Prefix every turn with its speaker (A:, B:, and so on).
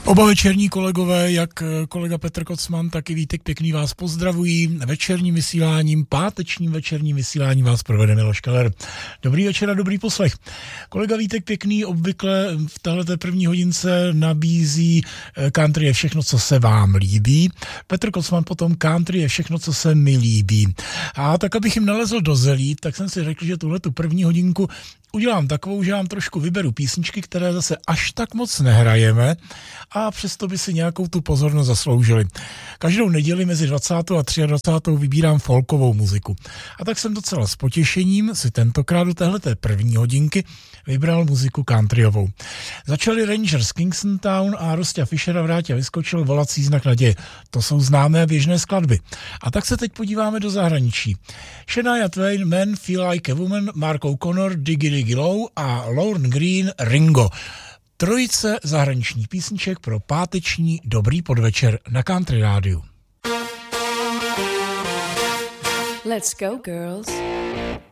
A: Oba večerní kolegové, jak kolega Petr Kocman, tak i Vítek Pěkný vás pozdravují. Večerním vysíláním, pátečním večerním vysíláním vás provede Miloš Keller. Dobrý večer a dobrý poslech. Kolega Vítek Pěkný obvykle v téhleté první hodince nabízí country je všechno, co se vám líbí. Petr Kocman potom country je všechno, co se mi líbí. A tak, abych jim nalezl do zelí, tak jsem si řekl, že tuhletu první hodinku udělám takovou, že vám trošku vyberu písničky, které zase až tak moc nehrajeme a přesto by si nějakou tu pozornost zasloužili. Každou neděli mezi 20. a 23. vybírám folkovou muziku. A tak jsem docela s potěšením si tentokrát do téhleté první hodinky vybral muziku countryovou. Začali Rangers Kingston Town a Rostia Fischera vrátě vyskočil Volací znak naděje. To jsou známé běžné skladby. A tak se teď podíváme do zahraničí. Shania Twain, Men Feel Like a Woman, Mark O'Connor, Diggy Diggy Low a Lorne Green, Ringo. Trojice zahraničních písniček pro páteční dobrý podvečer na Country rádiu.
B: Let's go, girls.